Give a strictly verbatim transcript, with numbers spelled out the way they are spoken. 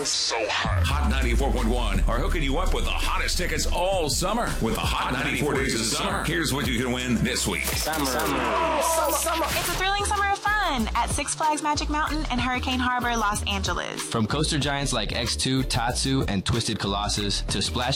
so hot. Hot ninety-four point one are hooking you up with the hottest tickets all summer with the Hot ninety-four Days of Summer. Here's what you can win this week. Summer. Summer. So summer. It's a thrilling summer of fun at Six Flags Magic Mountain and Hurricane Harbor, Los Angeles. From coaster giants like X two, Tatsu, and Twisted Colossus to splash